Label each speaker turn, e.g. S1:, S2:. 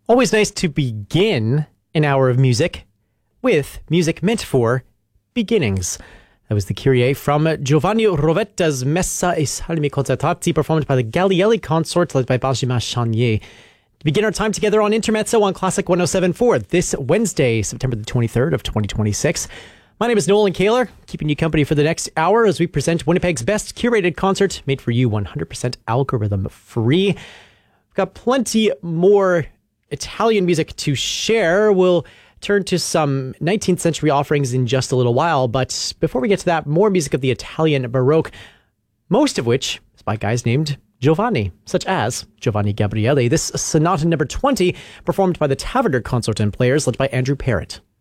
S1: Always nice to begin an hour of music with music meant for beginnings. That was the Kyrie from Giovanni Rovetta's Messa e Salmi Concertati, performed by the Gallielli Consort, led by Benjamin Chanier. To begin our time together on Intermezzo on Classic 107.4 this Wednesday, September the 23rd of 2026. My name is Nolan Kaler, keeping you company for the next hour as we present Winnipeg's best curated concert made for you 100% algorithm free. We've got plenty more Italian music to share. We'll turn to some 19th century offerings in just a little while, but before we get to that, more music of the Italian Baroque, most of which is by guys named Giovanni, such as Giovanni Gabrieli. This Sonata number 20, performed by the Taverner Consort and Players, led by Andrew Parrott.